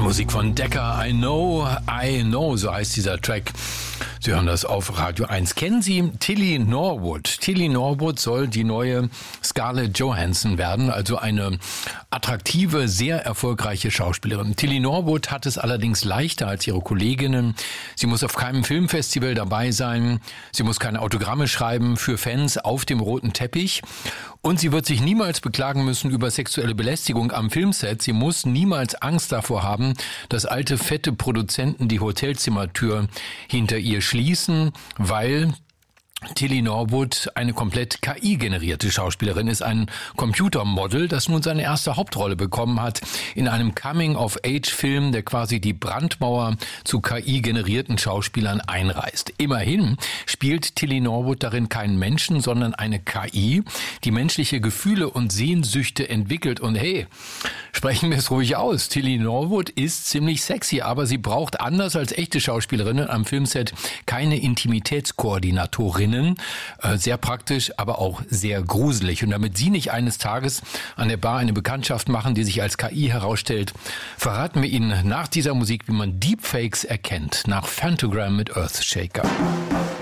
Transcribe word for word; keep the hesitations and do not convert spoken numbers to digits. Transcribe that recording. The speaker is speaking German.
Musik von Decca, I Know, I Know, so heißt dieser Track. Sie hören das auf Radio eins. Kennen Sie Tilly Norwood? Tilly Norwood soll die neue Scarlett Johansson werden, also eine attraktive, sehr erfolgreiche Schauspielerin. Tilly Norwood hat es allerdings leichter als ihre Kolleginnen. Sie muss auf keinem Filmfestival dabei sein. Sie muss keine Autogramme schreiben für Fans auf dem roten Teppich. Und sie wird sich niemals beklagen müssen über sexuelle Belästigung am Filmset. Sie muss niemals Angst davor haben, dass alte, fette Produzenten die Hotelzimmertür hinter ihr schließen, weil Tilly Norwood eine komplett K I-generierte Schauspielerin ist, ein Computermodel, das nun seine erste Hauptrolle bekommen hat in einem Coming-of-Age-Film, der quasi die Brandmauer zu K I-generierten Schauspielern einreißt. Immerhin spielt Tilly Norwood darin keinen Menschen, sondern eine K I, die menschliche Gefühle und Sehnsüchte entwickelt. Und hey, sprechen wir es ruhig aus, Tilly Norwood ist ziemlich sexy, aber sie braucht anders als echte Schauspielerinnen am Filmset keine Intimitätskoordinatorin. Sehr praktisch, aber auch sehr gruselig. Und damit Sie nicht eines Tages an der Bar eine Bekanntschaft machen, die sich als K I herausstellt, verraten wir Ihnen nach dieser Musik, wie man Deepfakes erkennt. Nach Phantogram mit Earthshaker.